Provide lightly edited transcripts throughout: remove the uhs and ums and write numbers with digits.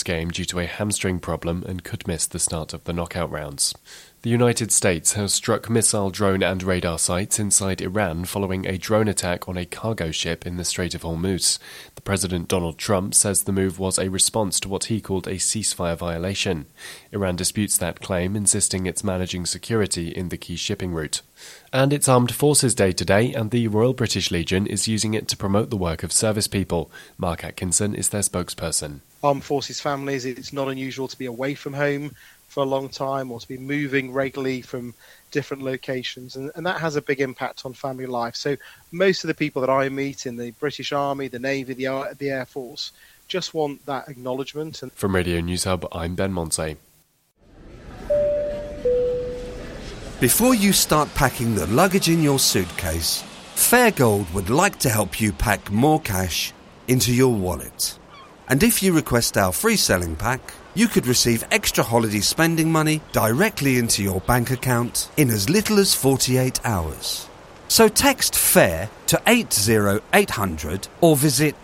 game due to a hamstring problem and could miss the start of the knockout rounds. The United States has struck missile, drone and radar sites inside Iran following a drone attack on a cargo ship in the Strait of Hormuz. The President Donald Trump says the move was a response to what he called a ceasefire violation. Iran disputes that claim, insisting it's managing security in the key shipping route. And it's Armed Forces Day today, and the Royal British Legion is using it to promote the work of service people. Mark Atkinson is their spokesperson. Armed Forces families, it's not unusual to be away from home for a long time or to be moving regularly from different locations, and that has a big impact on family life. So most of the people that I meet in the British Army, the Navy, the Air Force just want that acknowledgement. From Radio News Hub, I'm Ben Monse. Before you start packing the luggage in your suitcase, Fairgold would like to help you pack more cash into your wallet. And if you request our free selling pack, you could receive extra holiday spending money directly into your bank account in as little as 48 hours. So text FAIR to 80800 or visit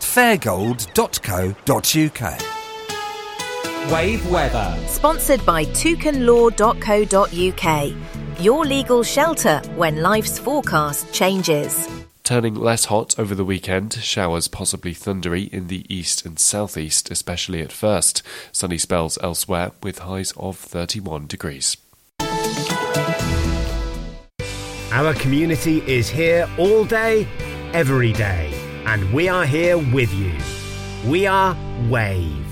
fairgold.co.uk. Wave weather. Sponsored by toucanlaw.co.uk. Your legal shelter when life's forecast changes. Turning less hot over the weekend, showers possibly thundery in the east and southeast, especially at first. Sunny spells elsewhere with highs of 31 degrees. Our community is here all day, every day, and we are here with you. We are Wave.